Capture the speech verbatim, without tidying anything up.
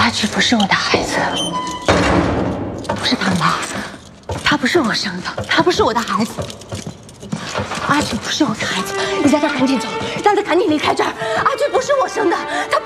阿菊不是我的孩子，不是他妈，他不是我生的，他不是我的孩子。阿菊不是我的孩子，你让他赶紧走，让他赶紧离开这儿。阿菊不是我生的，他。